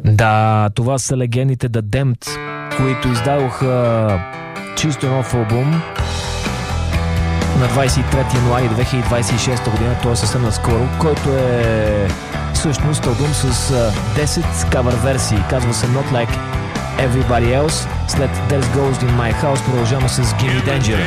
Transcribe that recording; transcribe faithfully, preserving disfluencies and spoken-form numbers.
Да, това са легендите The Damned, които издадоха чисто нов албум на двадесет и трети януари две хиляди двадесет и шеста година, т.е. съвсем наскоро, който е всъщност албум с десет кавър версии. Казва се Not Like Everybody Else. След There's Ghost in My House продължаваме с Gimme Danger.